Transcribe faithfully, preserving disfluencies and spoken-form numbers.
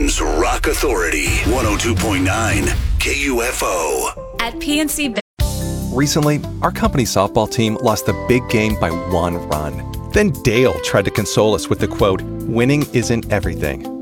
Portland's Rock Authority, one oh two point nine K U F O. At P N C. Recently, our company softball team lost a big game by one run. Then Dale tried to console us with the quote, "Winning isn't everything."